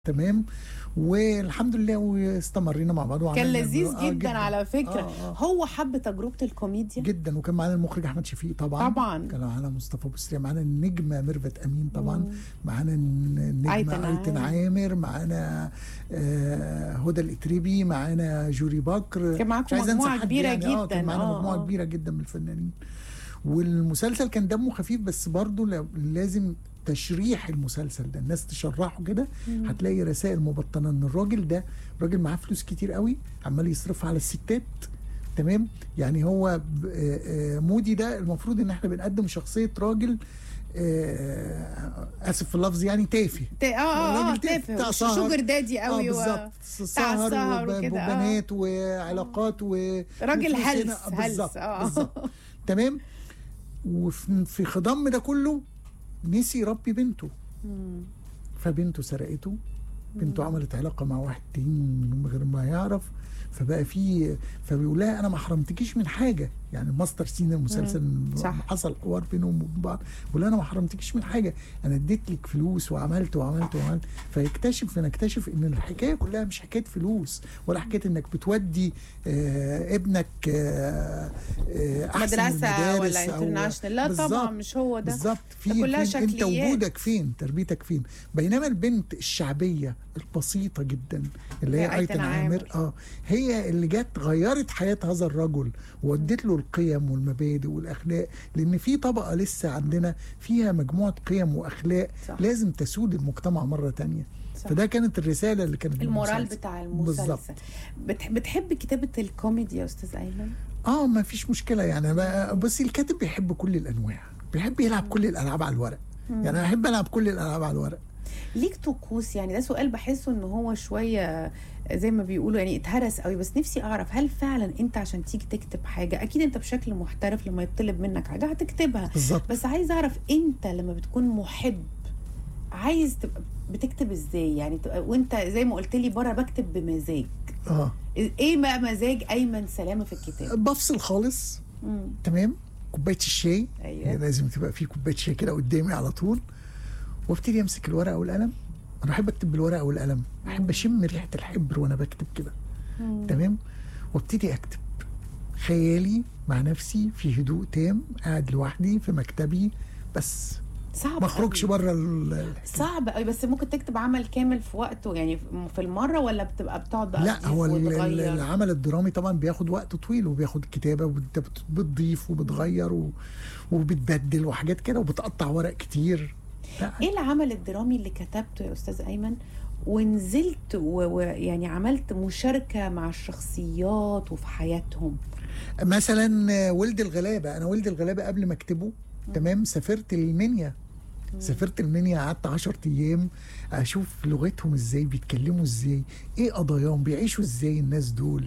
تمام. والحمد لله واستمرينا مع بعض كان وعملنا لذيذ جدا جدا على فكرة. هو حب تجربة الكوميديا جدا. وكان معانا المخرج احمد شفيق طبعا كان معانا مصطفى بوسرية، معانا النجمه ميرفت امين طبعا، معانا النجمه ايتن عامر، معانا هدى الاتريبي، معانا جوري بكر. كان معاكم مجموعه كبيره يعني جدا. كان معانا مجموعه كبيره جدا من الفنانين. والمسلسل كان دمه خفيف، بس برضه لازم تشريح المسلسل ده، الناس تشرحه كده هتلاقي رسائل مبطنه ان الراجل ده راجل معاه فلوس كتير قوي عمال يصرفها على الستات. تمام. يعني هو مودي ده المفروض ان احنا بنقدم شخصيه راجل اسف في اللفظ يعني تافه. تافه شوجر دادي قوي بالظبط. سهر وبنات وعلاقات راجل هلس بالظبط. تمام. وفي خضم ده كله نسي يربي بنته، فبنته سرقته. بنته عملت علاقه مع واحد تاني من غير ما يعرف، فبيقول لها انا ما حرمتكيش من حاجه. يعني ماستر سين المسلسل حصل حوار بينهم وبين بعض، بيقول لها انا ما حرمتكيش من حاجه، انا اديت لك فلوس وعملت. فنكتشف ان الحكايه كلها مش حكايه فلوس، ولا حكايه انك بتودي ابنك احسن مدرسه ولا انترناشونال. لا طبعا مش هو ده. بالظبط. كلها شكليات. انت وجودك فين، تربيتك فين. بينما البنت الشعبيه البسيطه جدا اللي هي ايتن عامر هي اللي جت غيرت حياه هذا الرجل وودت له القيم والمبادئ والاخلاق، لان في طبقه لسه عندنا فيها مجموعه قيم واخلاق لازم تسود المجتمع مره تانية. فده كانت الرساله اللي كانت المورال بتاع المسلسل. بالظبط. بتحب كتابه الكوميدي يا استاذ ايمن؟ ما فيش مشكله. يعني بصي الكاتب بيحب كل الانواع، بيحب يلعب كل الالعاب على الورق. يعني انا احب العب كل الالعاب على الورق. ليك طقوس؟ يعني ده سؤال بحسه ان هو شويه زي ما بيقولوا يعني اتهرس قوي، بس نفسي اعرف هل فعلا انت عشان تيجي تكتب حاجه، اكيد انت بشكل محترف لما يطلب منك حاجه هتكتبها بالظبط، بس عايز اعرف انت لما بتكون محب عايز تبقى بتكتب ازاي؟ يعني تبقى وانت زي ما قلت لي بره بكتب بمزاج. ايه بقى مزاج ايمن سلامه في الكتاب؟ بفصل خالص. تمام. كوبايه الشاي. أيوة. لازم تبقى في كوبايه شاي كده قدامي على طول، وابتدي امسك الورقه والقلم. انا بحب اكتب بالورقه والقلم، بحب اشم ريحه الحبر وانا بكتب كده. تمام. وابتدي اكتب خيالي مع نفسي في هدوء تام، قاعد لوحدي في مكتبي بس. صعب ما اخرجش بره صعب قوي. بس ممكن تكتب عمل كامل في وقته يعني في المره، ولا بتبقى بتقعد بقى؟ لا، هو العمل الدرامي طبعا بياخد وقت طويل، وبياخد كتابه وانت بتضيف وبتغير وبتبدل وحاجات كده وبتقطع ورق كتير. ايه العمل الدرامي اللي كتبته يا استاذ ايمن ونزلت ويعني عملت مشاركه مع الشخصيات وفي حياتهم؟ مثلا ولد الغلابه. انا ولد الغلابه قبل ما اكتبه تمام سافرت المنيا. قعدت 10 ايام اشوف لغتهم ازاي، بيتكلموا ازاي، ايه قضاياهم، بيعيشوا ازاي الناس دول،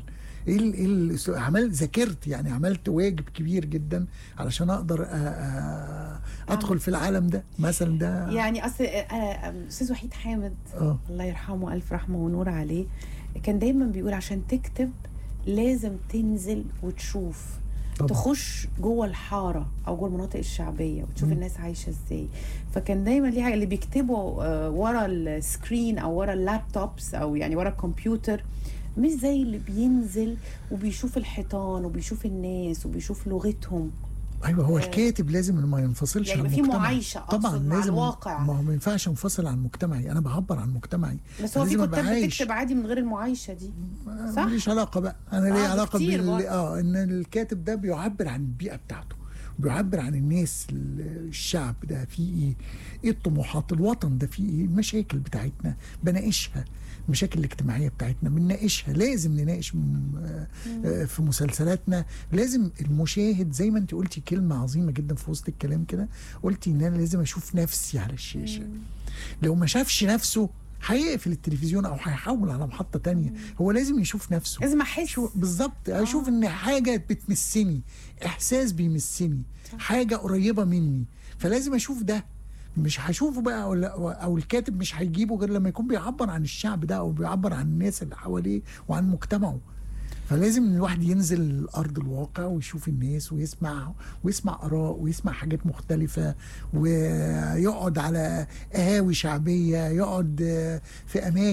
ذاكرت يعني، عملت واجب كبير جدا علشان اقدر ادخل في العالم ده مثلا. ده يعني اصل استاذ وحيد حامد الله يرحمه الف رحمه ونور عليه كان دايما بيقول عشان تكتب لازم تنزل وتشوف طبعا. تخش جوه الحاره او جوه المناطق الشعبيه وتشوف الناس عايشه ازاي. فكان دايما ليه حاجه اللي بيكتبوا ورا السكرين او ورا اللابتوبس او يعني ورا الكمبيوتر مش زي اللي بينزل وبيشوف الحيطان وبيشوف الناس وبيشوف لغتهم. ايوه. هو الكاتب لازم ما ينفصلش يعني عن المجتمع. في معايشه طبعا مع لازم الواقع. ما ينفعش انفصل عن مجتمعي، انا بعبر عن مجتمعي. بس هو في كتاب بتكتب عادي من غير المعايشه دي صح؟ ماليش علاقه بقى. انا ليه علاقه ان الكاتب ده بيعبر عن البيئه بتاعته، بيعبر عن الناس، الشعب ده فيه ايه الطموحات، الوطن ده فيه ايه، المشاكل بتاعتنا بناقشها، المشاكل الاجتماعيه بتاعتنا بنناقشها. لازم نناقش في مسلسلاتنا. لازم المشاهد زي ما انت قلتي كلمه عظيمه جدا في وسط الكلام كده، قلتي ان انا لازم اشوف نفسي على الشاشه. لو ما شافش نفسه هيقفل التلفزيون او هيحول على محطه تانية. هو لازم يشوف نفسه، لازم احس بالظبط. اشوف ان حاجه بتمسني، احساس بيمسني، حاجه قريبه مني، فلازم اشوف ده. مش هشوفه بقى او الكاتب مش هيجيبه غير لما يكون بيعبر عن الشعب ده او بيعبر عن الناس اللي حواليه وعن مجتمعه. فلازم الواحد ينزل ارض الواقع ويشوف الناس ويسمع اراء ويسمع حاجات مختلفه، ويقعد على قهاوي شعبيه، يقعد في اماكن